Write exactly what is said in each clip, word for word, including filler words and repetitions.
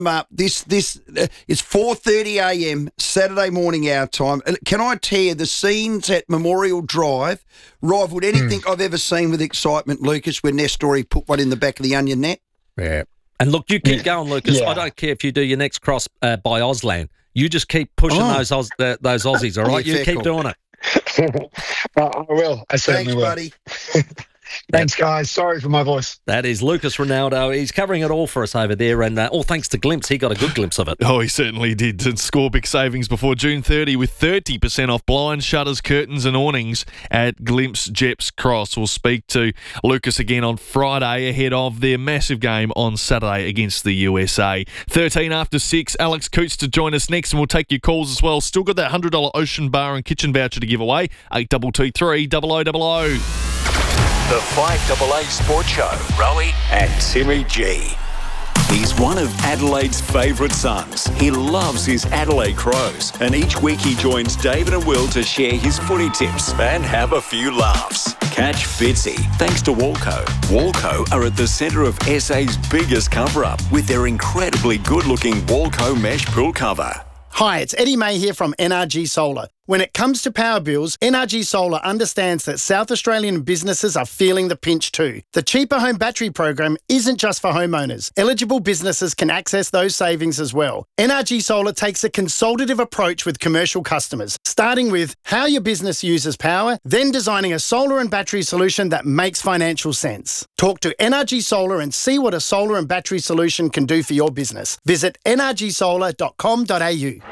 up. This this uh, is four thirty a m Saturday morning our time. And can I tell you, the scenes at Memorial Drive rivaled anything mm. I've ever seen with excitement, Lucas, when Nestori put one in the back of the onion net. Yeah. And look, you keep yeah. going, Lucas. Yeah. I don't care if you do your next cross uh, by Auslan. You just keep pushing oh. those Oz, uh, those Aussies, all right? Yeah, you keep cool. doing it. uh, I will. I certainly Thanks, will. buddy. Thanks, guys. Sorry for my voice. That is Lucas Ronaldo. He's covering it all for us over there, and uh, all thanks to Glimpse. He got a good glimpse of it. Oh, he certainly did. And score big savings before June thirtieth with thirty percent off blinds, shutters, curtains and awnings at Glimpse Jeps Cross. We'll speak to Lucas again on Friday ahead of their massive game on Saturday against the U S A. thirteen after six, Alex Coots to join us next, and we'll take your calls as well. Still got that one hundred dollars Ocean Bar and Kitchen voucher to give away. eight two two three, double oh double oh. The five A A Sports Show, Rowie and Timmy G. He's one of Adelaide's favourite sons. He loves his Adelaide Crows, and each week he joins David and Will to share his footy tips and have a few laughs. Catch Fitzy thanks to Walco. Walco are at the centre of S A's biggest cover-up with their incredibly good-looking Walco mesh pool cover. Hi, it's Eddie May here from N R G Solar. When it comes to power bills, N R G Solar understands that South Australian businesses are feeling the pinch too. The Cheaper Home Battery program isn't just for homeowners. Eligible businesses can access those savings as well. N R G Solar takes a consultative approach with commercial customers, starting with how your business uses power, then designing a solar and battery solution that makes financial sense. Talk to N R G Solar and see what a solar and battery solution can do for your business. Visit n r g solar dot com dot a u.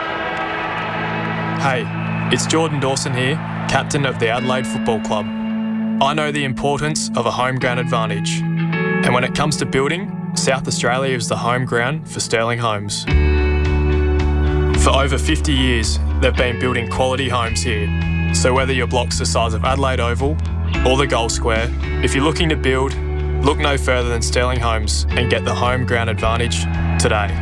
Hey, it's Jordan Dawson here, captain of the Adelaide Football Club. I know the importance of a home ground advantage. And when it comes to building, South Australia is the home ground for Sterling Homes. For over fifty years, they've been building quality homes here. So whether your block's the size of Adelaide Oval or the Gold Square, if you're looking to build, look no further than Sterling Homes and get the home ground advantage today.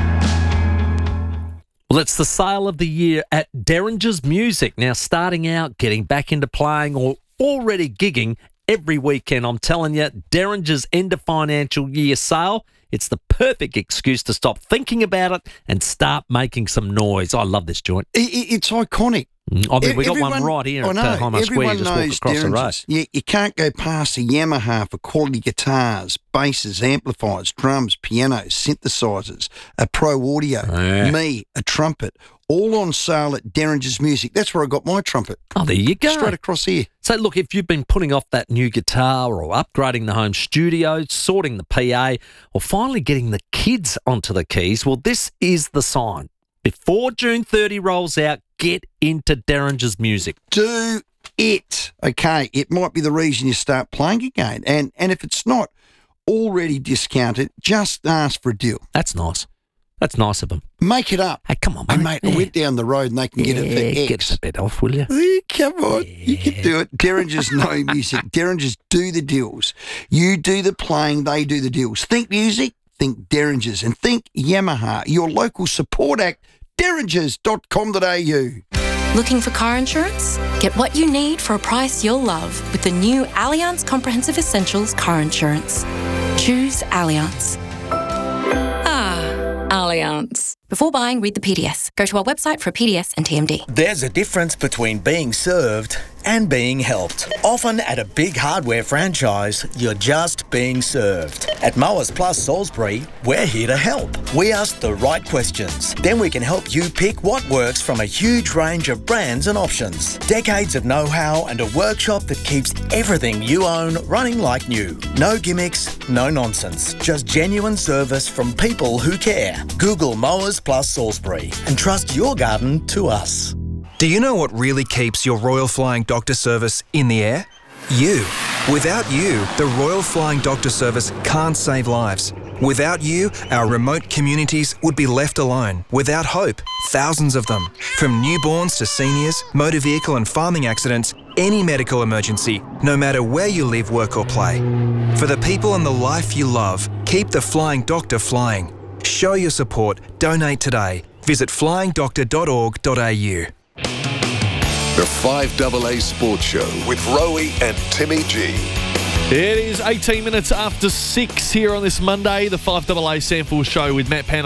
Well, it's the sale of the year at Derringer's Music. Now, starting out, getting back into playing or already gigging every weekend. I'm telling you, Derringer's end of financial year sale, it's the perfect excuse to stop thinking about it and start making some noise. I love this joint. It, it, it's iconic. I mean, we got Everyone, one right here I at know, uh, High Square. You just walk across Derringers. the road. Yeah, you can't go past a Yamaha for quality guitars, basses, amplifiers, drums, pianos, synthesizers, a pro audio, yeah. me, a trumpet, all on sale at Derringer's Music. That's where I got my trumpet. Oh, there you go. Straight across here. So, look, if you've been putting off that new guitar or upgrading the home studio, sorting the P A, or finally getting the kids onto the keys, well, this is the sign. Before June thirtieth rolls out, get into Derringer's Music. Do it. Okay, it might be the reason you start playing again. And and if it's not already discounted, just ask for a deal. That's nice. That's nice of them. Make it up. Hey, come on, Hey, mate. mate, Yeah. I went down the road and they can get Yeah, it for X. get us a bit off, will you? Hey, come on, Yeah. you can do it. Derringers know music. Derringers do the deals. You do the playing, they do the deals. Think music, think Derringers, and think Yamaha, your local support act, derringers dot com dot a u. Looking for car insurance? Get what you need for a price you'll love with the new Allianz Comprehensive Essentials car insurance. Choose Allianz. Ah, Allianz. Before buying, read the P D S. Go to our website for a P D S and T M D. There's a difference between being served and being helped. Often at a big hardware franchise, you're just being served. At Mowers Plus Salisbury, we're here to help. We ask the right questions. Then we can help you pick what works from a huge range of brands and options. Decades of know-how and a workshop that keeps everything you own running like new. No gimmicks, no nonsense. Just genuine service from people who care. Google Mowers Plus Salisbury and trust your garden to us. Do you know what really keeps your Royal Flying Doctor Service in the air? You. Without you, the Royal Flying Doctor Service can't save lives. Without you, our remote communities would be left alone, without hope. Thousands of them. From newborns to seniors, motor vehicle and farming accidents, any medical emergency, no matter where you live, work or play. For the people and the life you love, keep the Flying Doctor flying. Show your support. Donate today. Visit flying doctor dot org dot a u. The five A A Sports Show with Rowie and Timmy G. It is eighteen minutes after six here on this Monday, the five A A Sample Show with Matt Pan.